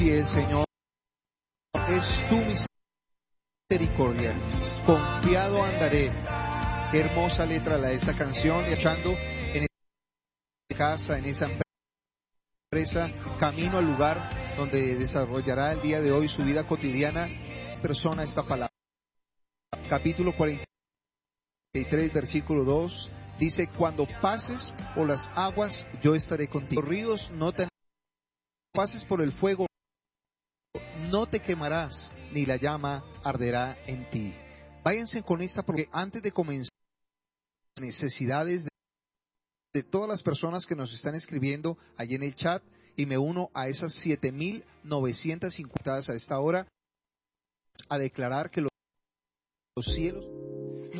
el Señor es tu misericordia. Confiado andaré. Qué hermosa letra la de esta canción, y echando en esa casa, en esa empresa, camino al lugar donde desarrollará el día de hoy su vida cotidiana. Persona esta palabra. Capítulo 43, versículo 2, dice: cuando pases por las aguas, yo estaré contigo. Los ríos no te pases por el fuego, no te quemarás, ni la llama arderá en ti. Váyanse con esta, porque antes de comenzar, necesidades de todas las personas que nos están escribiendo allí en el chat, y me uno a esas 7,950 a esta hora, a declarar que los cielos